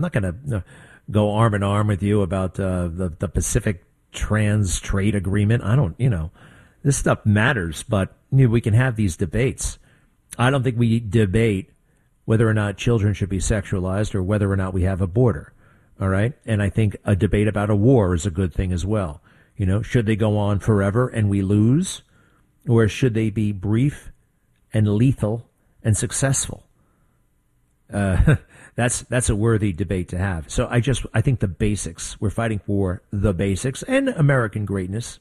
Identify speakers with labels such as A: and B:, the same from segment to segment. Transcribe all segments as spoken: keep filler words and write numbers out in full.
A: not going to go arm in arm with you about uh, the, the Pacific Trans Trade Agreement. I don't, you know, this stuff matters, but you know, we can have these debates. I don't think we debate whether or not children should be sexualized or whether or not we have a border. All right. And I think a debate about a war is a good thing as well. You know, should they go on forever and we lose, or should they be brief and lethal and successful? Uh, that's that's a worthy debate to have. So I just I think the basics. We're fighting for the basics and American greatness.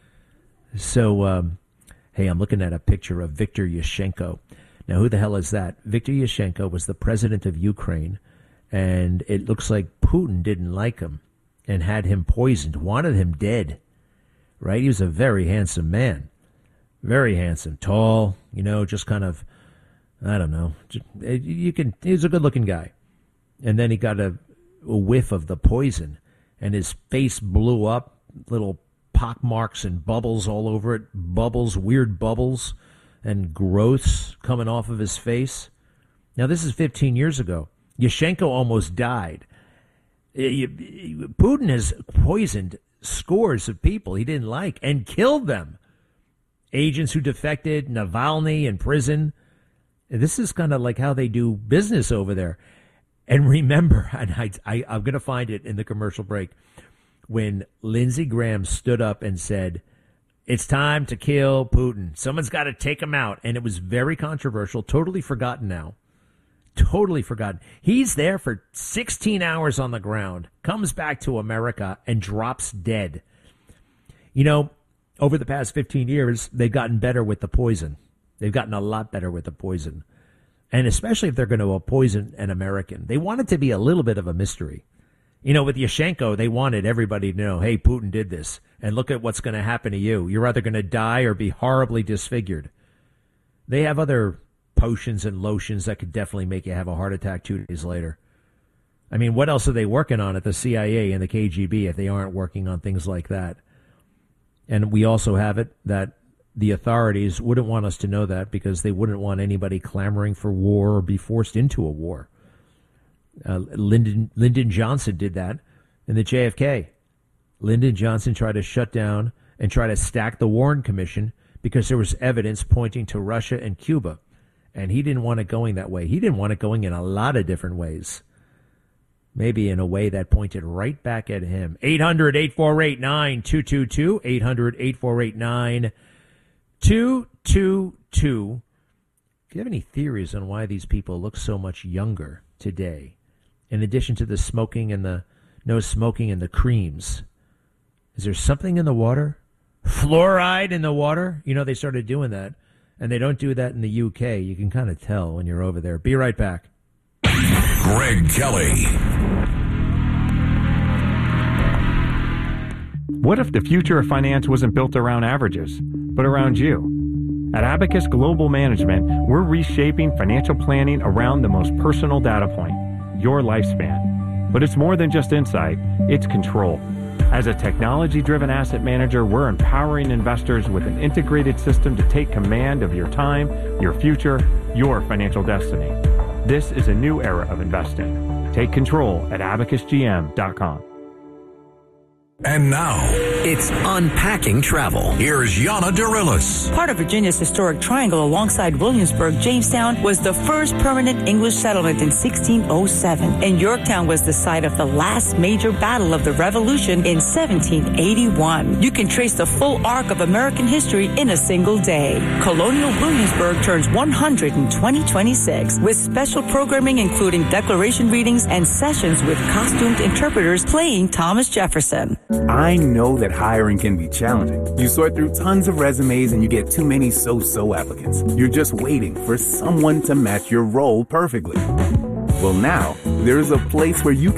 A: So, um, hey, I'm looking at a picture of Viktor Yushchenko. Now, who the hell is that? Viktor Yushchenko was the president of Ukraine, and it looks like Putin didn't like him and had him poisoned, wanted him dead, right? He was a very handsome man, very handsome, tall, you know, just kind of, I don't know, you can, he was a good-looking guy. And then he got a, a whiff of the poison, and his face blew up, little pock marks and bubbles all over it, bubbles, weird bubbles, and growths coming off of his face. Now, this is fifteen years ago. Yushchenko almost died. Putin has poisoned scores of people he didn't like and killed them. Agents who defected, Navalny in prison. This is kind of like how they do business over there. And remember, and I, I, I'm going to find it in the commercial break, when Lindsey Graham stood up and said, it's time to kill Putin. Someone's got to take him out. And it was very controversial, totally forgotten now. Totally forgotten. He's there for sixteen hours on the ground, comes back to America, and drops dead. You know, over the past fifteen years, they've gotten better with the poison. They've gotten a lot better with the poison. And especially if they're going to poison an American. They want it to be a little bit of a mystery. You know, with Yushchenko, they wanted everybody to know, hey, Putin did this, and look at what's going to happen to you. You're either going to die or be horribly disfigured. They have other potions and lotions that could definitely make you have a heart attack two days later. I mean, what else are they working on at the C I A and the K G B if they aren't working on things like that? And we also have it that the authorities wouldn't want us to know that because they wouldn't want anybody clamoring for war or be forced into a war. Uh, Lyndon, Lyndon Johnson did that in the J F K. Lyndon Johnson tried to shut down and try to stack the Warren Commission because there was evidence pointing to Russia and Cuba. And he didn't want it going that way. He didn't want it going in a lot of different ways. Maybe in a way that pointed right back at him. eight hundred, eight four eight, nine two two two. eight hundred, eight four eight, nine two two two. Do you have any theories on why these people look so much younger today? In addition to the smoking and the no smoking and the creams. Is there something in the water? Fluoride in the water? You know, they started doing that. And they don't do that in the U K. You can kind of tell when you're over there. Be right back.
B: Greg Kelly.
C: What if the future of finance wasn't built around averages, but around you? At Abacus Global Management, we're reshaping financial planning around the most personal data point, your lifespan. But it's more than just insight, it's control. As a technology-driven asset manager, we're empowering investors with an integrated system to take command of your time, your future, your financial destiny. This is a new era of investing. Take control at abacus g m dot com.
B: And now,
D: it's Unpacking Travel.
B: Here's Yana Darilis.
E: Part of Virginia's historic triangle alongside Williamsburg, Jamestown was the first permanent English settlement in sixteen oh seven, and Yorktown was the site of the last major battle of the Revolution in seventeen eighty-one. You can trace the full arc of American history in a single day. Colonial Williamsburg turns one hundred in twenty twenty-six, with special programming including declaration readings and sessions with costumed interpreters playing Thomas Jefferson.
F: I know that hiring can be challenging. You sort through tons of resumes and you get too many so-so applicants. You're just waiting for someone to match your role perfectly. Well, now, there's a place where you